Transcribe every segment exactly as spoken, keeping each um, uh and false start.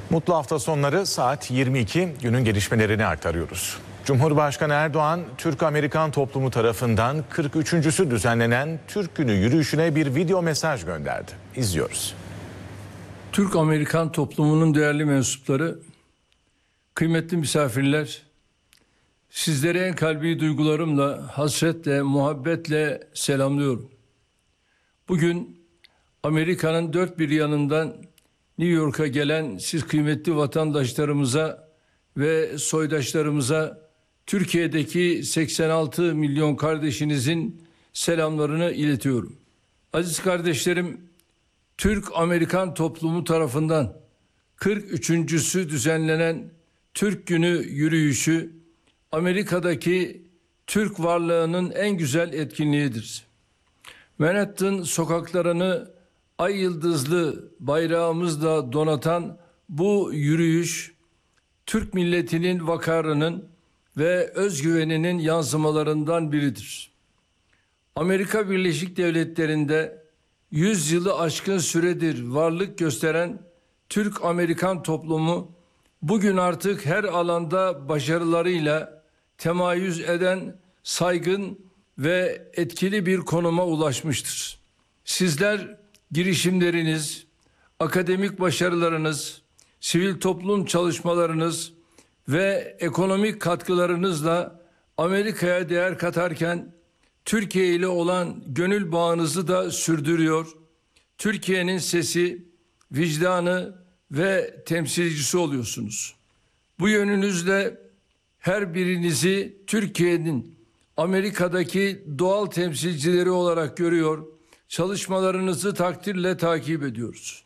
Mutlu hafta sonları, saat yirmi iki, günün gelişmelerini aktarıyoruz. Cumhurbaşkanı Erdoğan, Türk-Amerikan toplumu tarafından kırk üçüncüsü düzenlenen Türk Günü yürüyüşüne bir video mesaj gönderdi. İzliyoruz. Türk-Amerikan toplumunun değerli mensupları, kıymetli misafirler, sizleri en kalbi duygularımla, hasretle, muhabbetle selamlıyorum. Bugün Amerika'nın dört bir yanından New York'a gelen siz kıymetli vatandaşlarımıza ve soydaşlarımıza Türkiye'deki seksen altı milyon kardeşinizin selamlarını iletiyorum. Aziz kardeşlerim, Türk-Amerikan toplumu tarafından kırk üçüncüsü düzenlenen Türk Günü yürüyüşü Amerika'daki Türk varlığının en güzel etkinliğidir. Manhattan sokaklarını ay yıldızlı bayrağımızla donatan bu yürüyüş, Türk milletinin vakarının ve özgüveninin yansımalarından biridir. Amerika Birleşik Devletleri'nde yüz yılı aşkın süredir varlık gösteren Türk-Amerikan toplumu, bugün artık her alanda başarılarıyla temayüz eden saygın ve etkili bir konuma ulaşmıştır. Sizler girişimleriniz, akademik başarılarınız, sivil toplum çalışmalarınız ve ekonomik katkılarınızla Amerika'ya değer katarken Türkiye ile olan gönül bağınızı da sürdürüyor. Türkiye'nin sesi, vicdanı ve temsilcisi oluyorsunuz. Bu yönünüzle her birinizi Türkiye'nin Amerika'daki doğal temsilcileri olarak görüyor, çalışmalarınızı takdirle takip ediyoruz.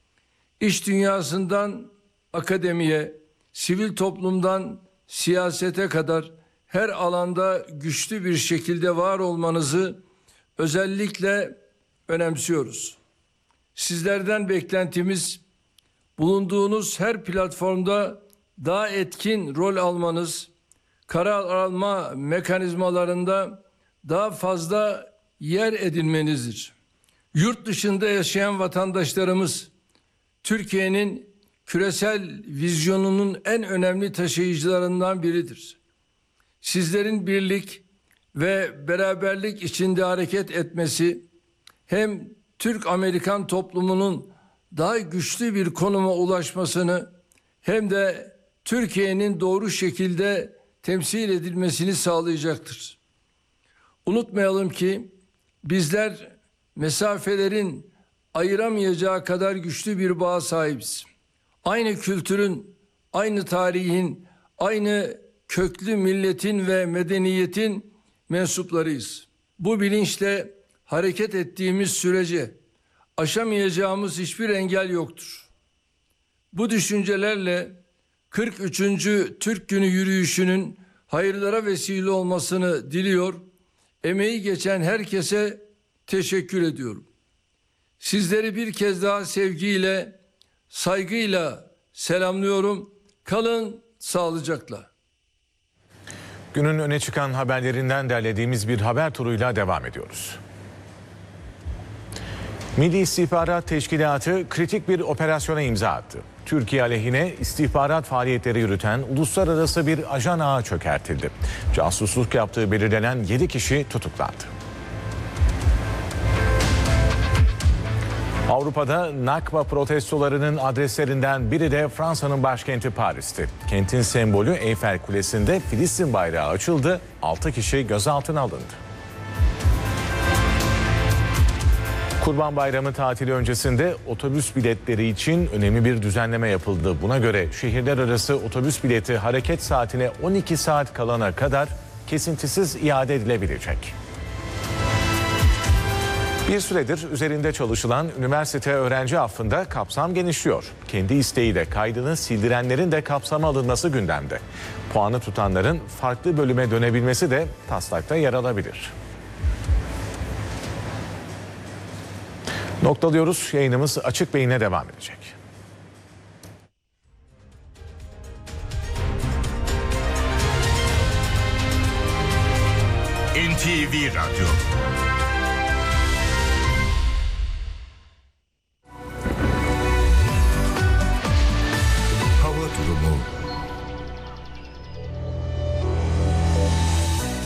İş dünyasından akademiye, sivil toplumdan siyasete kadar her alanda güçlü bir şekilde var olmanızı özellikle önemsiyoruz. Sizlerden beklentimiz, bulunduğunuz her platformda daha etkin rol almanız, karar alma mekanizmalarında daha fazla yer edinmenizdir. Yurt dışında yaşayan vatandaşlarımız, Türkiye'nin küresel vizyonunun en önemli taşıyıcılarından biridir. Sizlerin birlik ve beraberlik içinde hareket etmesi, hem Türk-Amerikan toplumunun daha güçlü bir konuma ulaşmasını, hem de Türkiye'nin doğru şekilde temsil edilmesini sağlayacaktır. Unutmayalım ki bizler mesafelerin ayıramayacağı kadar güçlü bir bağa sahibiz. Aynı kültürün, aynı tarihin, aynı köklü milletin ve medeniyetin mensuplarıyız. Bu bilinçle hareket ettiğimiz sürece aşamayacağımız hiçbir engel yoktur. Bu düşüncelerle kırk üçüncü Türk Günü yürüyüşünün hayırlara vesile olmasını diliyor, emeği geçen herkese teşekkür ediyorum. Sizleri bir kez daha sevgiyle, saygıyla selamlıyorum. Kalın sağlıcakla. Günün öne çıkan haberlerinden derlediğimiz bir haber turuyla devam ediyoruz. Milli İstihbarat Teşkilatı kritik bir operasyona imza attı. Türkiye aleyhine istihbarat faaliyetleri yürüten uluslararası bir ajan ağı çökertildi. Casusluk yaptığı belirlenen yedi kişi tutuklandı. Avrupa'da Nakba protestolarının adreslerinden biri de Fransa'nın başkenti Paris'ti. Kentin sembolü Eyfel Kulesi'nde Filistin bayrağı açıldı, altı kişi gözaltına alındı. Kurban Bayramı tatili öncesinde otobüs biletleri için önemli bir düzenleme yapıldı. Buna göre şehirler arası otobüs bileti hareket saatine on iki saat kalana kadar kesintisiz iade edilebilecek. Bir süredir üzerinde çalışılan üniversite öğrenci affında kapsam genişliyor. Kendi isteğiyle kaydını sildirenlerin de kapsama alınması gündemde. Puanı tutanların farklı bölüme dönebilmesi de taslakta yer alabilir. Noktalıyoruz. Yayınımız Açık Beyin'e devam edecek. N T V Radyo.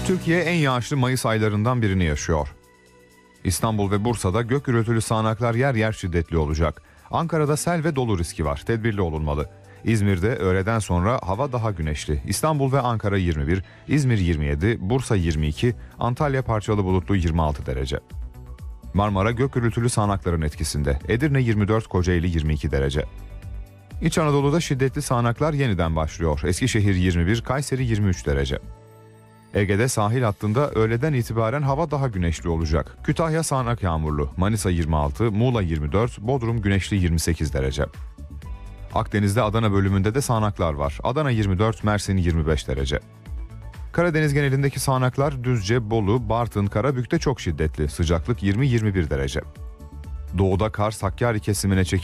Türkiye en yağışlı Mayıs aylarından birini yaşıyor. İstanbul ve Bursa'da gök gürültülü sağanaklar yer yer şiddetli olacak. Ankara'da sel ve dolu riski var. Tedbirli olunmalı. İzmir'de öğleden sonra hava daha güneşli. İstanbul ve Ankara yirmi bir, İzmir yirmi yedi, Bursa yirmi iki, Antalya parçalı bulutlu yirmi altı derece. Marmara gök gürültülü sağanakların etkisinde. Edirne yirmi dört, Kocaeli yirmi iki derece. İç Anadolu'da şiddetli sağanaklar yeniden başlıyor. Eskişehir yirmi bir, Kayseri yirmi üç derece. Ege'de sahil hattında öğleden itibaren hava daha güneşli olacak. Kütahya sağanak yağmurlu, Manisa yirmi altı, Muğla yirmi dört, Bodrum güneşli yirmi sekiz derece. Akdeniz'de Adana bölümünde de sağanaklar var. Adana yirmi dört, Mersin yirmi beş derece. Karadeniz genelindeki sağanaklar Düzce, Bolu, Bartın, Karabük'te çok şiddetli. Sıcaklık yirmi yirmi bir derece. Doğuda Kars, Hakkari kesimine çekildi.